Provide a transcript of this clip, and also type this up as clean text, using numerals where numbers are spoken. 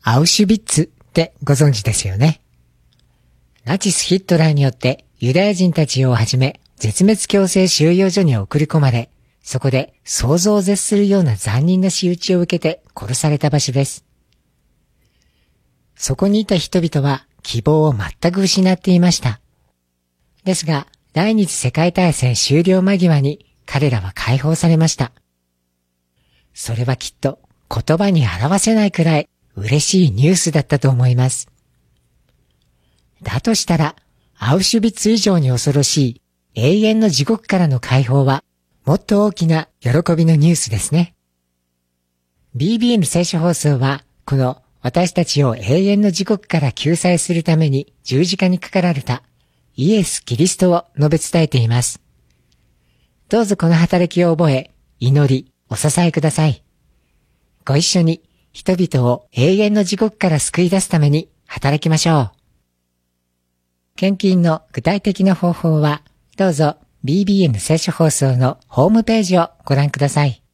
アウシュビッツってご存知ですよね。ナチス・ヒットラーによってユダヤ人たちをはじめ絶滅強制収容所に送り込まれ、そこで想像を絶するような残忍な仕打ちを受けて殺された場所です。そこにいた人々は希望を全く失っていました。ですが、第二次世界大戦終了間際に彼らは解放されました。それはきっと言葉に表せないくらい嬉しいニュースだったと思います。だとしたら、アウシュビッツ以上に恐ろしい永遠の地獄からの解放はもっと大きな喜びのニュースですね。BBN 聖書放送はこの私たちを永遠の地獄から救済するために十字架にかかられたイエス・キリストを述べ伝えています。どうぞこの働きを覚え、祈り、お支えください。ご一緒に人々を永遠の地獄から救い出すために働きましょう。献金の具体的な方法は、どうぞ BBN 聖書放送のホームページをご覧ください。